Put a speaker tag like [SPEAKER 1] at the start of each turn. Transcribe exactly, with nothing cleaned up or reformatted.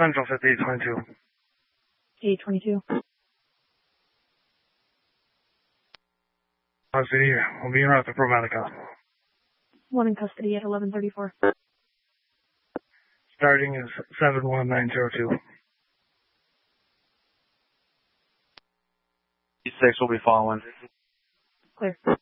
[SPEAKER 1] Central fifty-eight twenty-two.
[SPEAKER 2] eight twenty-two.
[SPEAKER 1] Custody, we'll be in route to ProMedica.
[SPEAKER 2] One in custody at eleven thirty-four.
[SPEAKER 1] Starting is seven one nine zero two.
[SPEAKER 3] six will be following.
[SPEAKER 2] Clear.